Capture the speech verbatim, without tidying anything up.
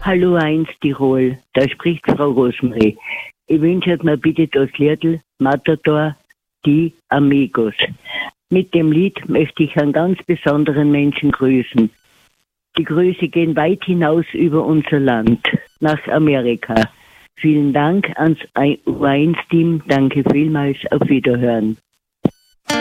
Hallo eins Tirol, da spricht Frau Rosmarie. Ich wünsche mir bitte das Liedl Matador, die Amigos. Mit dem Lied möchte ich einen ganz besonderen Menschen grüßen. Die Grüße gehen weit hinaus über unser Land, nach Amerika. Vielen Dank ans U eins Team, danke vielmals, auf Wiederhören.